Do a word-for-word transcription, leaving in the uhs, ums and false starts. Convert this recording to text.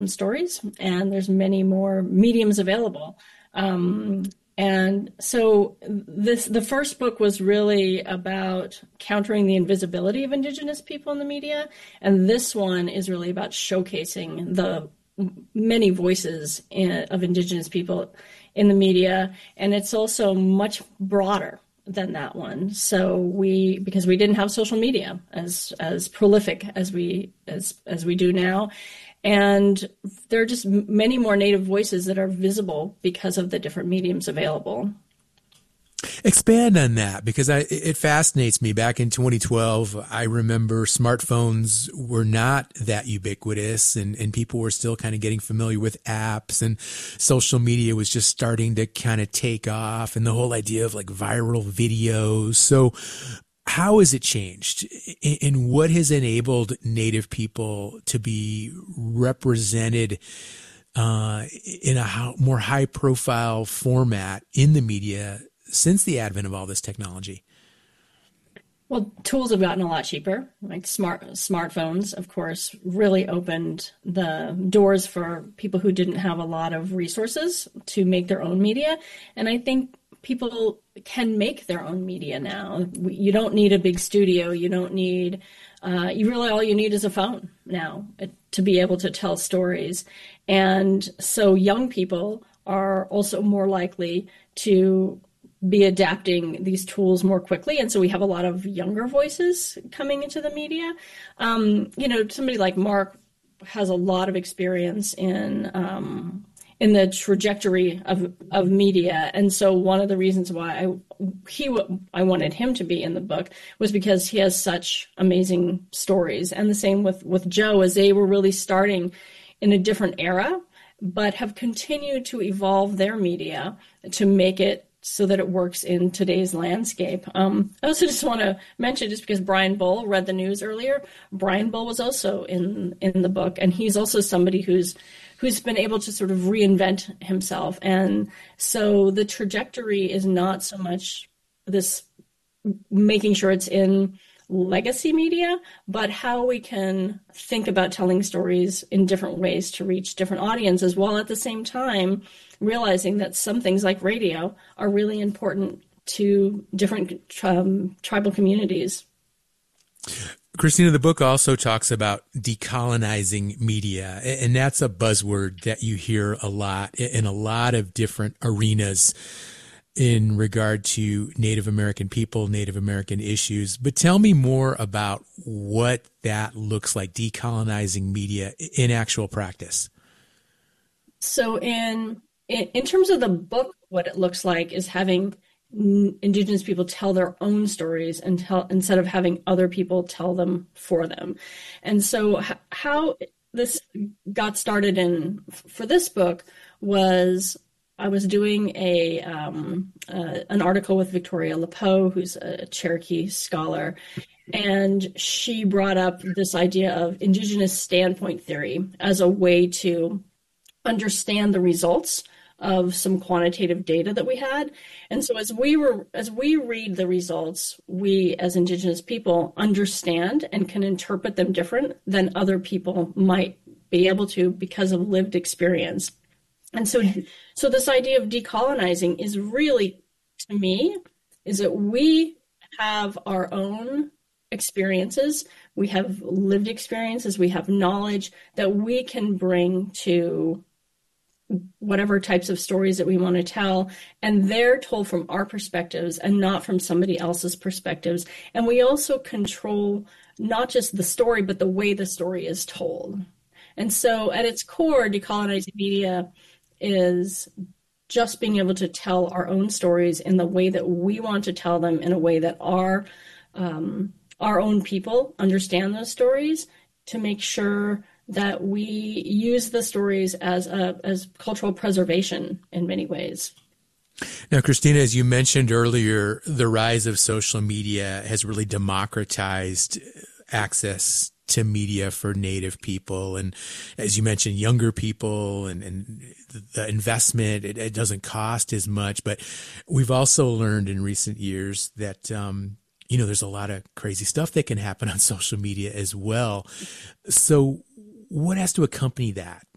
stories, and there's many more mediums available. Um, and so this the first book was really about countering the invisibility of Indigenous people in the media, and this one is really about showcasing the many voices in, of Indigenous people in the media, and it's also much broader than that one. So we, because we didn't have social media as as prolific as we as as we do now, and there are just many more Native voices that are visible because of the different mediums available. Expand on that, because I, it fascinates me. Back in twenty twelve, I remember smartphones were not that ubiquitous, and, and people were still kind of getting familiar with apps, and social media was just starting to kind of take off, and the whole idea of like viral videos. So how has it changed, and what has enabled Native people to be represented uh, in a more high profile format in the media since the advent of all this technology? Well, tools have gotten a lot cheaper. Like smart smartphones, of course, really opened the doors for people who didn't have a lot of resources to make their own media. And I think people can make their own media now. You don't need a big studio. You don't need, uh, you really, all you need is a phone now to be able to tell stories. And so young people are also more likely to be adapting these tools more quickly. And so we have a lot of younger voices coming into the media. Um, you know, somebody like Mark has a lot of experience in um, in the trajectory of, of media. And so one of the reasons why I he I wanted him to be in the book was because he has such amazing stories. And the same with, with Joe, as they were really starting in a different era, but have continued to evolve their media to make it so that it works in today's landscape. Um, I also just want to mention, just because Brian Bull read the news earlier, Brian Bull was also in in the book, and he's also somebody who's who's been able to sort of reinvent himself. And so the trajectory is not so much this making sure it's in legacy media, but how we can think about telling stories in different ways to reach different audiences, while at the same time realizing that some things like radio are really important to different um, tribal communities. Christina, the book also talks about decolonizing media, and that's a buzzword that you hear a lot in a lot of different arenas in regard to Native American people, Native American issues. But tell me more about what that looks like, decolonizing media in actual practice. So in in terms of the book, what it looks like is having Indigenous people tell their own stories and tell, instead of having other people tell them for them. And so how this got started in for this book was I was doing a um, uh, an article with Victoria Lepeau, who's a Cherokee scholar, and she brought up this idea of Indigenous standpoint theory as a way to understand the results of some quantitative data that we had. And so as we were as we read the results, we as Indigenous people understand and can interpret them different than other people might be able to because of lived experience. And so so this idea of decolonizing is really, to me, is that we have our own experiences, we have lived experiences, we have knowledge that we can bring to whatever types of stories that we want to tell, and they're told from our perspectives and not from somebody else's perspectives. And we also control not just the story, but the way the story is told. And so at its core, decolonizing media is just being able to tell our own stories in the way that we want to tell them, in a way that our um, our own people understand those stories, to make sure that we use the stories as a, as cultural preservation in many ways. Now, Christina, as you mentioned earlier, the rise of social media has really democratized access to media for Native people. And as you mentioned, younger people and, and the investment, it, it doesn't cost as much. But we've also learned in recent years that, um, you know, there's a lot of crazy stuff that can happen on social media as well. So what has to accompany that?